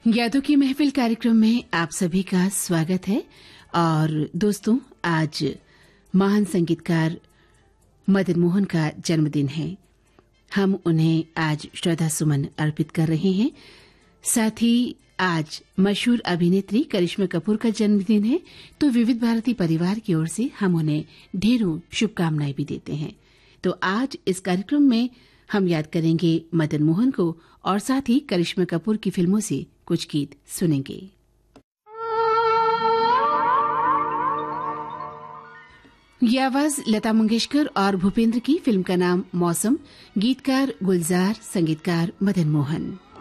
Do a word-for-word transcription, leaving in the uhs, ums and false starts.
यादों की महफिल कार्यक्रम में आप सभी का स्वागत है। और दोस्तों, आज महान संगीतकार मदन मोहन का जन्मदिन है। हम उन्हें आज श्रद्धा सुमन अर्पित कर रहे हैं। साथ ही आज मशहूर अभिनेत्री करिश्मा कपूर का जन्मदिन है, तो विविध भारती परिवार की ओर से हम उन्हें ढेरों शुभकामनाएं भी देते हैं। तो आज इस कार्यक्रम में हम याद करेंगे मदन मोहन को और साथ ही करिश्मा कपूर की फिल्मों से कुछ गीत सुनेंगे। ये आवाज लता मंगेशकर और भूपेंद्र की। फिल्म का नाम मौसम, गीतकार गुलजार, संगीतकार मदन मोहन।